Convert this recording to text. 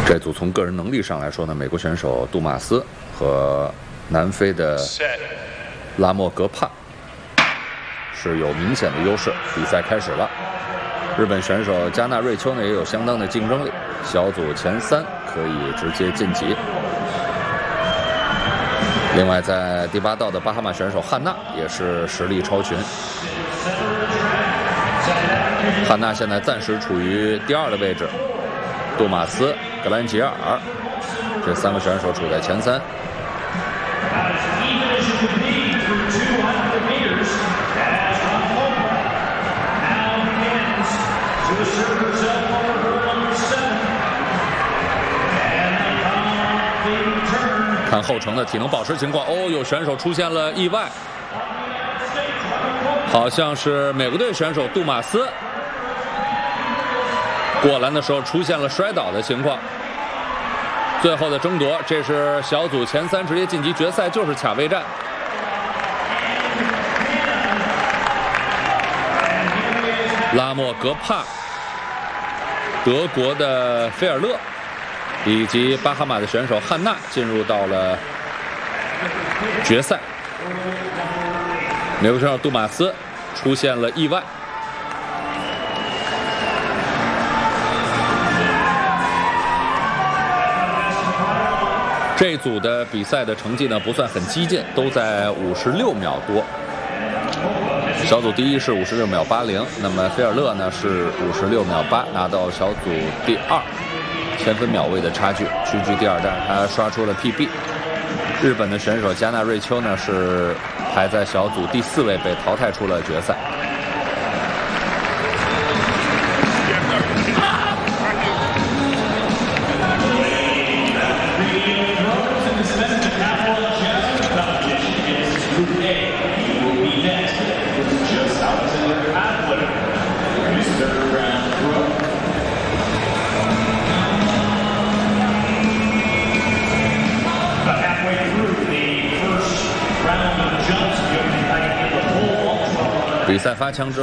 这组从个人能力上来说呢，美国选手杜马斯和南非的拉莫格帕是有明显的优势。比赛开始了，日本选手加纳瑞秋呢也有相当的竞争力，小组前3可以直接晋级。另外，在第8道的巴哈马选手汉娜也是实力超群。汉娜现在暂时处于第2的位置，杜马斯、格兰吉尔这3个选手处在前3。看后程的体能保持情况，有选手出现了意外，好像是美国队选手杜马斯过栏的时候出现了摔倒的情况。最后的争夺，这是小组前3直接晋级决赛，就是卡位战。拉莫格帕、德国的菲尔勒以及巴哈马的选手汉娜进入到了决赛。美国选手杜马斯出现了意外。这组的比赛的成绩呢不算很激进，都在56秒多。小组第1是56秒80，那么菲尔勒呢是56秒8，拿到小组第2，1000分秒位的差距，屈居第2站，他刷出了 PB。日本的选手加纳瑞秋呢是排在小组第4位，被淘汰出了决赛。比赛发枪之后。